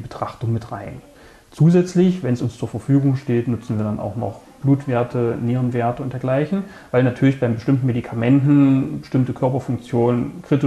Betrachtung mit rein. Zusätzlich, wenn es uns zur Verfügung steht, nutzen wir dann auch noch Blutwerte, Nierenwerte und dergleichen, weil natürlich bei bestimmten Medikamenten bestimmte Körperfunktionen kritisch